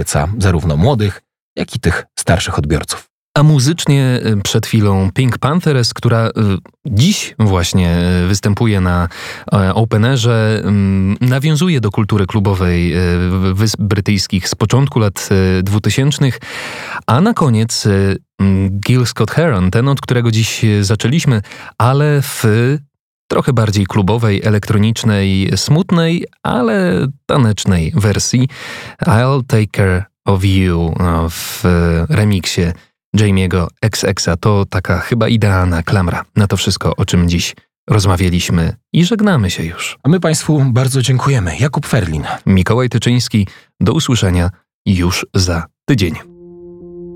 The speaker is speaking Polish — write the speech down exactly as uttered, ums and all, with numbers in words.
zachwyca zarówno młodych, jak i tych starszych odbiorców. A muzycznie przed chwilą Pink Panthers, która dziś właśnie występuje na Openerze, nawiązuje do kultury klubowej Wysp Brytyjskich z początku lat dwutysięcznych, a na koniec Gil Scott-Heron, ten, od którego dziś zaczęliśmy, ale w trochę bardziej klubowej, elektronicznej, smutnej, ale tanecznej wersji I'll Take Care of You w remiksie Jamie'ego X X-a. To taka chyba idealna klamra na to wszystko, o czym dziś rozmawialiśmy i żegnamy się już. A my Państwu bardzo dziękujemy. Jakub Ferlin. Mikołaj Tyczyński. Do usłyszenia już za tydzień.